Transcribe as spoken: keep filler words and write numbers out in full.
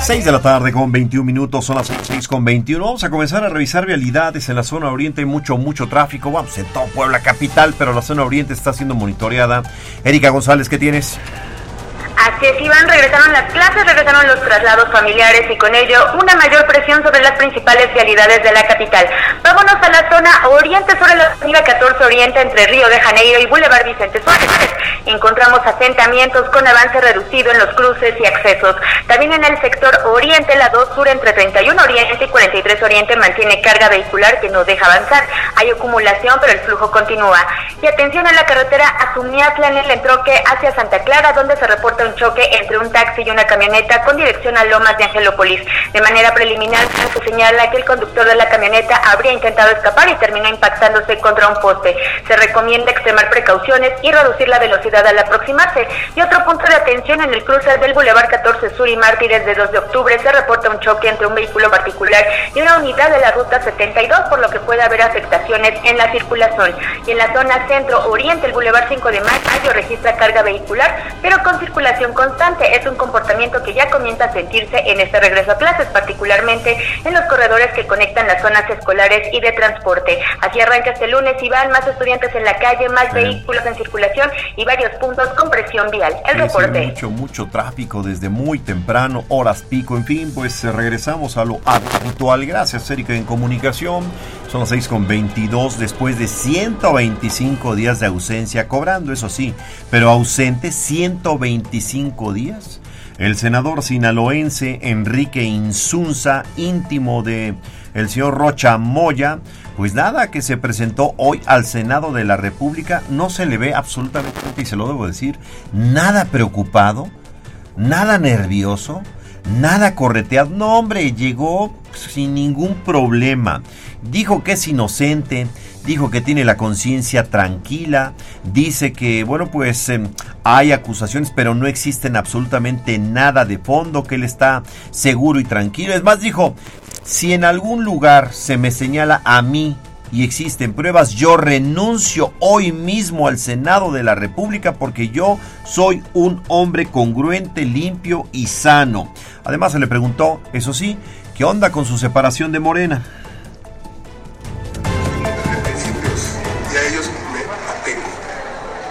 seis de la tarde con veintiún minutos, son las seis con veintiuno. Vamos a comenzar a revisar vialidades en la zona oriente. Hay mucho, mucho tráfico. Vamos en todo Puebla capital, pero la zona oriente está siendo monitoreada. Erika González, ¿qué tienes? Así es, Iván, regresaron las clases, regresaron los traslados familiares y con ello una mayor presión sobre las principales vialidades de la capital. Vámonos a la zona oriente, sobre la avenida catorce Oriente entre Río de Janeiro y Boulevard Vicente Suárez. Encontramos asentamientos con avance reducido en los cruces y accesos. También en el sector oriente, la dos Sur entre treinta y uno Oriente y cuarenta y tres Oriente mantiene carga vehicular que no deja avanzar. Hay acumulación, pero el flujo continúa. Y atención en la carretera Azumiatla en el entronque hacia Santa Clara, donde se reporta un choque entre un taxi y una camioneta con dirección a Lomas de Angelópolis. De manera preliminar se señala que el conductor de la camioneta habría intentado escapar y terminó impactándose contra un poste. Se recomienda extremar precauciones y reducir la velocidad al aproximarse. Y otro punto de atención en el cruce del Boulevard catorce Sur y Mártires de dos de octubre se reporta un choque entre un vehículo particular y una unidad de la ruta setenta y dos, por lo que puede haber afectaciones en la circulación. Y en la zona centro-oriente, el Boulevard cinco de mayo registra carga vehicular, pero con circulación constante. Es un comportamiento que ya comienza a sentirse en este regreso a clases, particularmente en los corredores que conectan las zonas escolares y de transporte. Así arranca este lunes y van más estudiantes en la calle, más vehículos en circulación y varios puntos con presión vial. El sí, reporte. Sí, mucho, mucho tráfico desde muy temprano, horas pico, en fin, pues regresamos a lo habitual. Gracias, Erika, en comunicación. Son las seis con veintidós, después de ciento veinticinco días de ausencia, cobrando, eso sí, pero ausente ciento veinticinco días. El senador sinaloense Enrique Insunza, íntimo de el señor Rocha Moya, pues nada, que se presentó hoy al Senado de la República, no se le ve absolutamente, y se lo debo decir, nada preocupado, nada nervioso, nada correteado. No, hombre, llegó sin ningún problema. Dijo que es inocente, dijo que tiene la conciencia tranquila, dice que, bueno, pues eh, hay acusaciones, pero no existen absolutamente nada de fondo, que él está seguro y tranquilo. Es más, dijo, si en algún lugar se me señala a mí y existen pruebas, yo renuncio hoy mismo al Senado de la República porque yo soy un hombre congruente, limpio y sano. Además se le preguntó, eso sí, ¿qué onda con su separación de Morena?